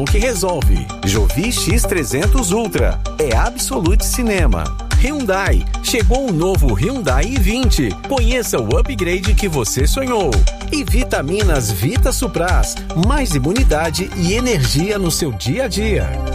O que resolve. Jovi X300 Ultra é Absolute Cinema. Hyundai. Chegou o novo Hyundai i20. Conheça o upgrade que você sonhou. E Vitaminas Vita Supras. Mais imunidade e energia no seu dia a dia.